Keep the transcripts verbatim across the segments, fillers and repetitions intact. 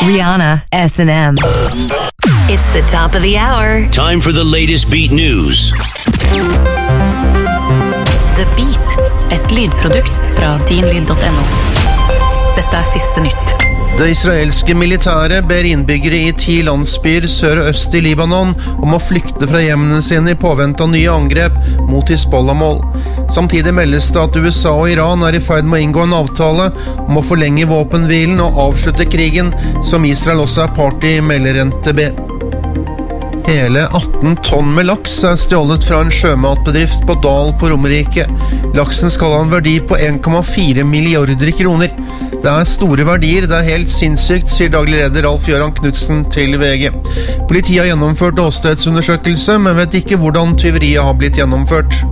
Rihanna, S and M. It's the top of the hour. Time for the latest beat news. The Beat, et lydprodukt fra din lyd punktum no. Dette er siste nytt. Det israelske militæret ber innbyggere i ti landsbyer sør og øst i Libanon om å flykte fra hjemmene sine i påvente av nye angrep mot Hizbollah-mål. Samtidig meldes det at U S A og Iran er i ferd med å inngå en avtale om å forlenge våpenhvilen og avslutte krigen, som Israel også er part i, melder N T B. Hele atten tonn med laks er stjålet fra en sjømatbedrift på Dal på Romerike. Laksen skal ha en verdi på en komma fire milliarder kroner. Det er store verdier, det er helt sinnssykt, sier daglig leder Ralf Jørgen Knudsen til V G. Politiet har gjennomført åstedsundersøkelse, men vet ikke hvordan tyveriet har blitt gjennomført.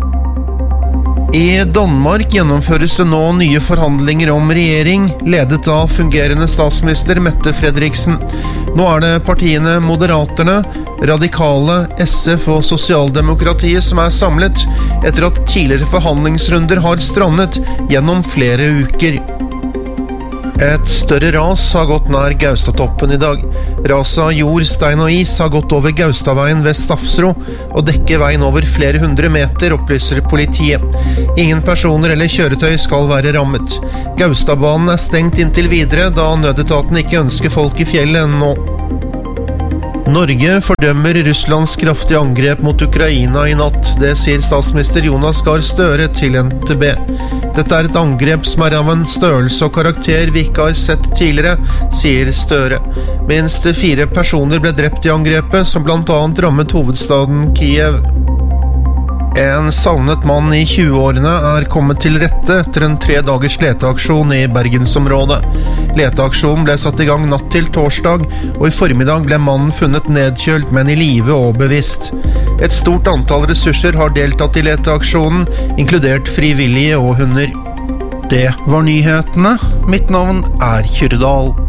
I Danmark gjennomføres det nå nye forhandlinger om regjering, ledet av fungerende statsminister Mette Frederiksen. Nå er det partiene Moderaterne, Radikale, S F og Sosialdemokratiet som er samlet, etter at tidligere forhandlingsrunder har strandet gjennom flere uker. Et større ras har gått nær Gaustatoppen i dag. Raset av jord, stein og is har gått over Gaustadveien ved Stafsro og dekker veien over flere hundre meter, opplyser politiet. Ingen personer eller kjøretøy skal være rammet. Gaustadbanen er stengt inntil videre, da nødetaten ikke ønsker folk i fjellet nå. Norge fordømmer Russlands kraftige angrep mot Ukraina i natt. Det sier statsminister Jonas Gahr Støre til N T B. Dette er et angrep som er av en størrelse og karakter vi ikke har sett tidligere, sier Støre. Minst fire personer ble drept i angrepet, som blant annet rammet hovedstaden Kiev. En savnet mann i tjueårene er kommet til rette etter en tre dagers leteaksjon i Bergensområdet. Leteaksjonen ble satt i gang natt til torsdag, og i formiddag ble mannen funnet nedkjølt, men i live og bevisst. Et stort antall ressurser har deltatt i leteaksjonen, inkludert frivillige og hunder. Det var nyhetene. Mitt navn er Kyrre Dahl.